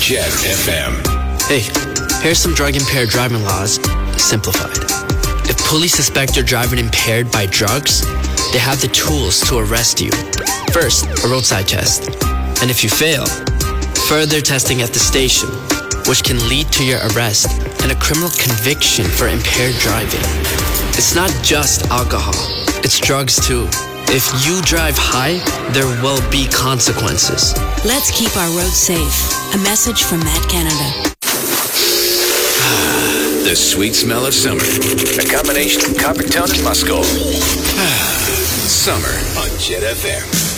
Jet FM. Hey, here's some drug-impaired driving laws, simplified. If police suspect you're driving impaired by drugs, they have the tools to arrest you. First, a roadside test. And if you fail, further testing at the station, which can lead to your arrest and a criminal conviction for impaired driving. It's not just alcohol, it's drugs too. If you drive high, there will be consequences. Let's keep our roads safe. A message from Matt Canada. The sweet smell of summer. A combination of Coppertown and Musco. Summer on Jet FM.